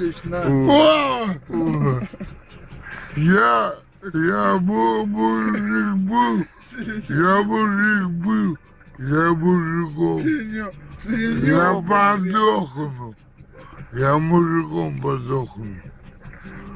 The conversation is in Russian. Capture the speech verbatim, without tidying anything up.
будешь, на. О! Я, я был, мужик был, я мужик был, я мужиком, Сырьё, я сырьё, подохну, я мужиком подохну.